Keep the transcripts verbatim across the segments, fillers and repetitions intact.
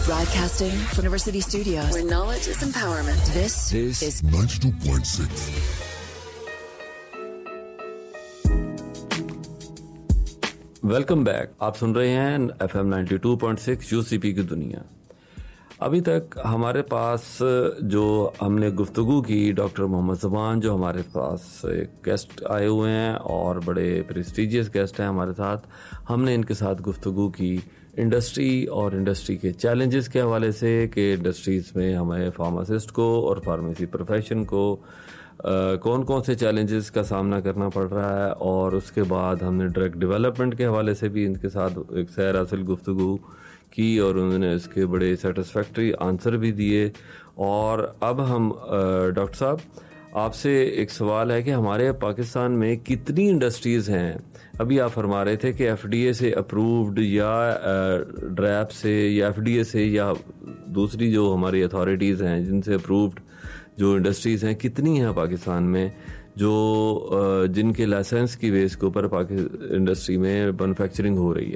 Broadcasting from University Studios, where knowledge is empowerment. This, this is ninety-two point six. Welcome back. आप सुन रहे हैं F M ninety two point six UCP की दुनिया। अभी तक हमारे पास जो हमने गुफ्तगू की डॉक्टर मोहम्मद ज़ुबान, जो हमारे पास एक गेस्ट आए हुए हैं और बड़े प्रेस्टीजियस गेस्ट हैं हमारे साथ। हमने इनके साथ गुफ्तगू की इंडस्ट्री और इंडस्ट्री के चैलेंजेस के हवाले से कि इंडस्ट्रीज़ में हमें फार्मासिस्ट को और फार्मेसी प्रोफेशन को Uh, कौन कौन से चैलेंजेस का सामना करना पड़ रहा है, और उसके बाद हमने ड्रग डेवलपमेंट के हवाले से भी इनके साथ एक सैर हासिल गुफ्तगू की और उन्होंने इसके बड़े सेटिस्फैक्ट्री आंसर भी दिए। और अब हम डॉक्टर साहब आपसे एक सवाल है कि हमारे पाकिस्तान में कितनी इंडस्ट्रीज़ हैं? अभी आप फरमा रहे थे कि एफडीए से अप्रूव्ड या ड्रैप से या एफडीए से या दूसरी जो हमारी अथॉरिटीज़ हैं जिनसे अप्रूव्ड जो इंडस्ट्रीज़ हैं, कितनी हैं पाकिस्तान में जो जिनके लाइसेंस की बेस के ऊपर इंडस्ट्री में मैन्युफैक्चरिंग हो रही है?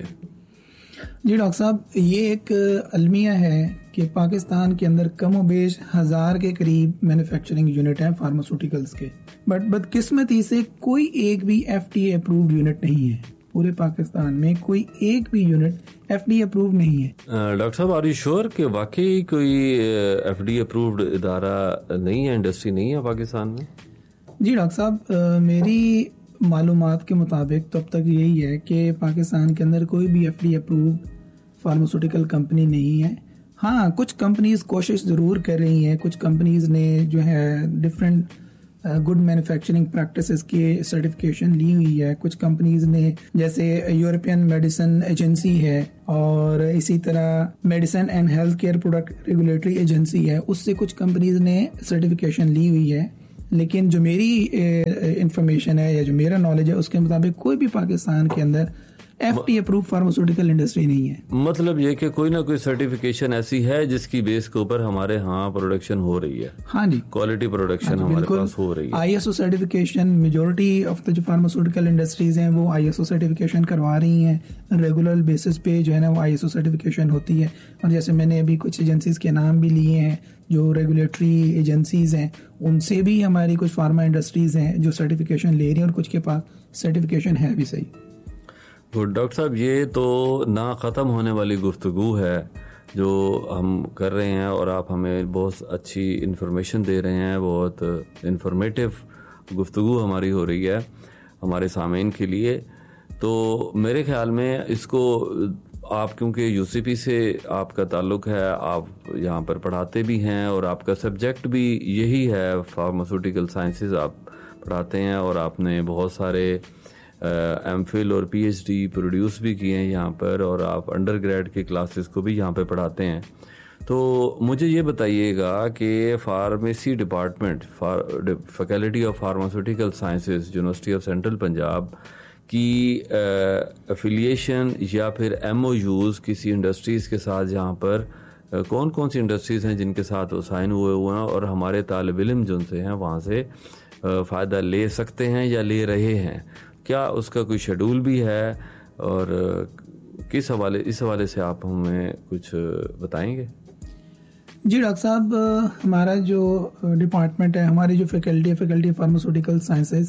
जी डॉक्टर साहब, ये एक अलमिया है कि पाकिस्तान के अंदर कम बेश हज़ार के करीब मैन्युफैक्चरिंग यूनिट हैं फार्मास्यूटिकल्स के, बट बदकिस्मती से कोई एक भी एफडीए अप्रूव्ड यूनिट नहीं है। पूरे पाकिस्तान में कोई एक भी यूनिट एफडीए अप्रूव नहीं है। डॉक्टर साहब, आर यू श्योर कि वाकई कोई एफडीए अप्रूव्ड इदारा नहीं है, इंडस्ट्री नहीं है पाकिस्तान में? जी डॉक्टर साहब, मेरी मालूमात के मुताबिक तब तक यही है कि पाकिस्तान के अंदर कोई भी एफडीए अप्रूव्ड फार्मास्यूटिकल कंपनी नहीं है। हाँ, कुछ कंपनीज कोशिश ज़रूर कर रही हैं। कुछ कंपनीज ने जो है डिफरेंट गुड मैन्युफैक्चरिंग प्रैक्टिसेस की सर्टिफिकेशन ली हुई है। कुछ कंपनीज ने, जैसे यूरोपियन मेडिसिन एजेंसी है और इसी तरह medicine and health care product regulatory agency है, उससे कुछ कंपनीज ने सर्टिफिकेशन ली हुई है। लेकिन जो मेरी इंफॉर्मेशन है या जो मेरा नॉलेज है उसके मुताबिक कोई भी पाकिस्तान के अंदर एफडीए अप्रूव फार्मास्यूटिकल इंडस्ट्री नहीं है। मतलब ये कि कोई ना कोई सर्टिफिकेशन ऐसी है जिसकी बेस के ऊपर हमारे यहाँ प्रोडक्शन हो रही है। हाँ जी, क्वालिटी प्रोडक्शन हमारे पास हो रही है। ISO certification, majority of the जो फार्मास्यूटिकल इंडस्ट्रीज हैं वो आईएसओ सर्टिफिकेशन करवा रही हैं। रेगुलर बेसिस पे जो है ना वो आईएसओ सर्टिफिकेशन होती है। और जैसे मैंने अभी कुछ एजेंसीज के नाम भी लिए हैं जो रेगुलेटरी एजेंसीज हैं, उनसे भी हमारी कुछ फार्मा इंडस्ट्रीज हैं जो सर्टिफिकेशन ले रही हैं और कुछ के पास सर्टिफिकेशन है भी। सही गुड। डॉक्टर साहब, ये तो ना ख़त्म होने वाली गुफ्तगू है जो हम कर रहे हैं और आप हमें बहुत अच्छी इन्फॉर्मेशन दे रहे हैं। बहुत इन्फॉर्मेटिव गुफ्तगू हमारी हो रही है हमारे सामीन के लिए। तो मेरे ख्याल में इसको आप, क्योंकि यूसीपी से आपका ताल्लुक़ है, आप यहाँ पर पढ़ाते भी हैं और आपका सब्जेक्ट भी यही है, फार्मास्यूटिकल साइंसेज आप पढ़ाते हैं और आपने बहुत सारे एम फिल और पीएचडी प्रोड्यूस भी किए हैं यहाँ पर, और आप अंडर ग्रेड के क्लासेस को भी यहाँ पे पढ़ाते हैं। तो मुझे ये बताइएगा कि pharmacy department, faculty of pharmaceutical sciences, university of central Punjab की एफिलिएशन या फिर एमओयूज़ किसी इंडस्ट्रीज़ के साथ यहाँ पर uh, कौन कौन सी इंडस्ट्रीज़ हैं जिनके साथ वो साइन हुए हुए हैं और हमारे तालिब इल्म जो उनसे हैं वहाँ से uh, फ़ायदा ले सकते हैं या ले रहे हैं? क्या उसका कोई शेड्यूल भी है और किस हवाले, इस हवाले से आप हमें कुछ बताएंगे? जी डॉक्टर साहब, हमारा जो डिपार्टमेंट है, हमारी जो फैकल्टी है, फैकल्टी ऑफ फार्मास्यूटिकल साइंसेज,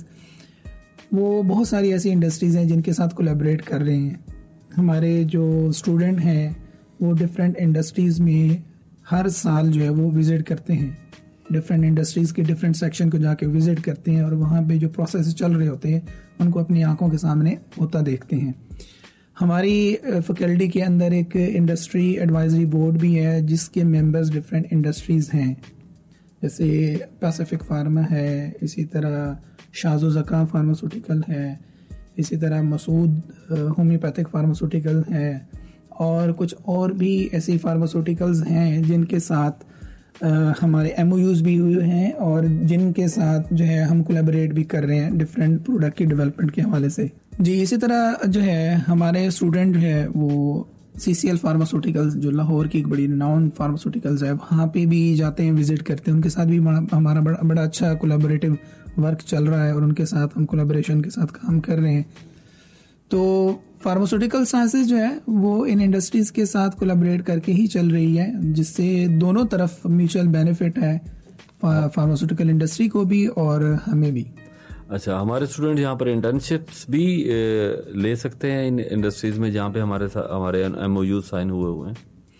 वो बहुत सारी ऐसी इंडस्ट्रीज़ हैं जिनके साथ कोलैबोरेट कर रहे हैं। हमारे जो स्टूडेंट हैं वो डिफरेंट इंडस्ट्रीज़ में हर साल जो है वो विज़िट करते हैं। डिफरेंट इंडस्ट्रीज़ के डिफरेंट सेक्शन को जाके विज़िट करते हैं और वहाँ पे जो प्रोसेस चल रहे होते हैं उनको अपनी आंखों के सामने होता देखते हैं। हमारी फैकल्टी के अंदर एक इंडस्ट्री एडवाइजरी बोर्ड भी है जिसके मेंबर्स डिफरेंट इंडस्ट्रीज़ हैं, जैसे पैसिफिक फार्मा है, इसी तरह शाज़ो ज़का फार्मास्यूटिकल है, इसी तरह मसूद होम्योपैथिक फार्मास्यूटिकल है, और कुछ और भी ऐसी फार्मास्यूटिकल्स हैं जिनके साथ Uh, हमारे एमओयूज़ भी हुए हैं और जिनके साथ जो है हम कोलैबोरेट भी कर रहे हैं डिफरेंट प्रोडक्ट की डेवलपमेंट के हवाले से। जी, इसी तरह जो है हमारे स्टूडेंट जो है वो सीसीएल फार्मास्यूटिकल्स, जो लाहौर की एक बड़ी नाउन फार्मास्यूटिकल्स है, वहाँ पे भी जाते हैं, विजिट करते हैं। उनके साथ भी हमारा बड़ा बड़ा अच्छा कोलैबोरेटिव वर्क चल रहा है और उनके साथ हम कोलैबोरेशन के साथ काम कर रहे हैं। तो फार्मास्यूटिकल साइंसेज जो है वो इन इंडस्ट्रीज़ के साथ कोलैबोरेट करके ही चल रही है, जिससे दोनों तरफ म्यूचुअल बेनिफिट है, फार्मास्यूटिकल इंडस्ट्री को भी और हमें भी। अच्छा, हमारे स्टूडेंट यहाँ पर इंटर्नशिप्स भी ले सकते हैं इन इंडस्ट्रीज़ में जहाँ पे हमारे हमारे एमओयू साइन हुए हुए हैं?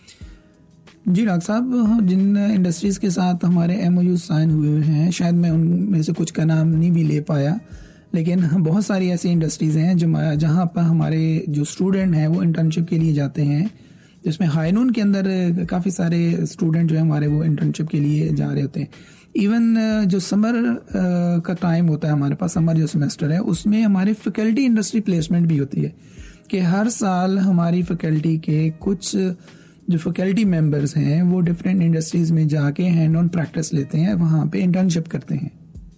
जी डॉक्टर साहब, जिन इंडस्ट्रीज़ के साथ हमारे एमओयू साइन हुए हुए हैं, शायद मैं उनमें से कुछ का नाम नहीं भी ले पाया, लेकिन बहुत सारी ऐसी इंडस्ट्रीज़ हैं जो जहाँ पर हमारे जो स्टूडेंट हैं वो इंटर्नशिप के लिए जाते हैं, जिसमें हाईनून के अंदर काफ़ी सारे स्टूडेंट जो है हमारे वो इंटर्नशिप के लिए जा रहे होते हैं। इवन जो समर का टाइम होता है हमारे पास, समर जो सेमेस्टर है, उसमें हमारे फैकल्टी इंडस्ट्री प्लेसमेंट भी होती है कि हर साल हमारी फैकल्टी के कुछ जो फैकल्टी मेंबर्स हैं वो डिफरेंट इंडस्ट्रीज़ में जाके हैंड ऑन प्रैक्टिस लेते हैं, वहाँ पे इंटर्नशिप करते हैं।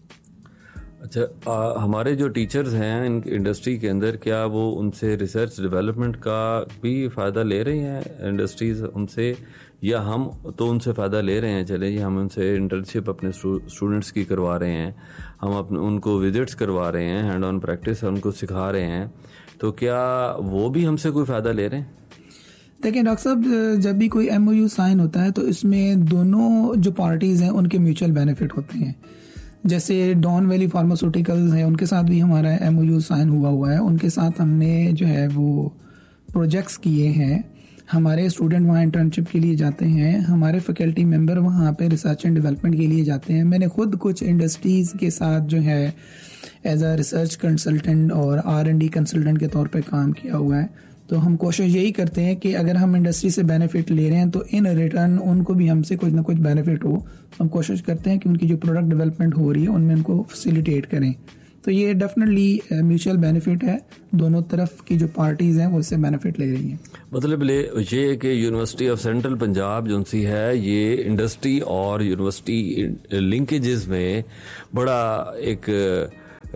अच्छा, आ, हमारे जो टीचर्स हैं इन इंडस्ट्री के अंदर, क्या वो उनसे रिसर्च डेवलपमेंट का भी फ़ायदा ले रहे हैं इंडस्ट्रीज़ उनसे, या हम तो उनसे फ़ायदा ले रहे हैं? चले जी, हम उनसे इंटर्नशिप अपने स्टूडेंट्स की करवा रहे हैं, हम अपने उनको विजिट्स करवा रहे हैं, हैंड ऑन प्रैक्टिस उनको सिखा रहे हैं, तो क्या वो भी हमसे कोई फ़ायदा ले रहे हैं? देखिए डॉक्टर साहब, जब भी कोई एमओयू साइन होता है तो इसमें दोनों जो पार्टीज़ हैं उनके म्यूचुअल बेनिफिट होते हैं। जैसे डॉन वैली फार्मास्यूटिकल्स हैं, उनके साथ भी हमारा एमओयू साइन हुआ हुआ है, उनके साथ हमने जो है वो प्रोजेक्ट्स किए हैं, हमारे स्टूडेंट वहाँ इंटर्नशिप के लिए जाते हैं, हमारे फैकल्टी मेंबर वहाँ पे रिसर्च एंड डेवलपमेंट के लिए जाते हैं। मैंने खुद कुछ इंडस्ट्रीज़ के साथ जो है एज अ रिसर्च कंसल्टेंट और आर एंड डी कंसल्टेंट के तौर पे काम किया हुआ है। तो हम कोशिश यही करते हैं कि अगर हम इंडस्ट्री से बेनिफिट ले रहे हैं तो इन रिटर्न उनको भी हमसे कुछ ना कुछ बेनिफिट हो। हम कोशिश करते हैं कि उनकी जो प्रोडक्ट डेवलपमेंट हो रही है उनमें उनको फैसिलिटेट करें। तो ये डेफिनेटली म्यूचुअल बेनिफिट है, दोनों तरफ की जो पार्टीज़ हैं वो इससे बेनिफिट ले रही हैं। मतलब ले ये कि यूनिवर्सिटी ऑफ सेंट्रल पंजाब जो सी है, ये इंडस्ट्री और यूनिवर्सिटी लिंकेजेस में बड़ा एक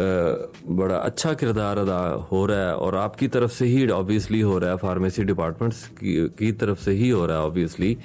बड़ा अच्छा किरदार अदा हो रहा है, और आपकी तरफ से ही ऑब्वियसली हो रहा है, फार्मेसी डिपार्टमेंट्स की, की तरफ से ही हो रहा है ऑब्वियसली।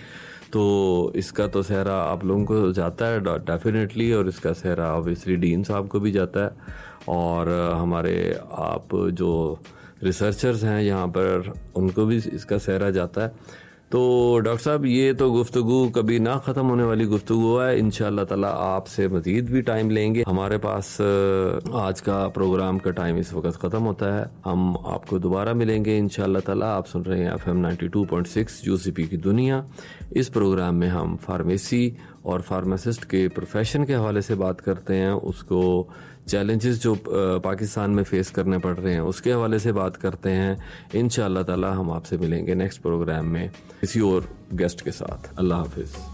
तो इसका तो सहरा आप लोगों को जाता है डेफिनेटली, और इसका सहरा ऑब्वियसली डीन साहब को भी जाता है, और हमारे आप जो रिसर्चर्स हैं यहाँ पर उनको भी इसका सहरा जाता है। तो डॉक्टर साहब, ये तो गुफ्तगू कभी ना ख़त्म होने वाली गुफ्तगू है। इंशाअल्लाह ताला आपसे मज़ीद भी टाइम लेंगे। हमारे पास आज का प्रोग्राम का टाइम इस वक्त ख़त्म होता है। हम आपको दोबारा मिलेंगे इंशाअल्लाह ताला। आप सुन रहे हैं F M ninety two point six UCP की दुनिया। इस प्रोग्राम में हम फार्मेसी और फार्मासिस्ट के प्रोफेशन के हवाले से बात करते हैं, उसको चैलेंजेस जो पाकिस्तान में फेस करने पड़ रहे हैं उसके हवाले से बात करते हैं। इंशाअल्लाह ताला हम आपसे मिलेंगे नेक्स्ट प्रोग्राम में किसी और गेस्ट के साथ। अल्लाह हाफिज़।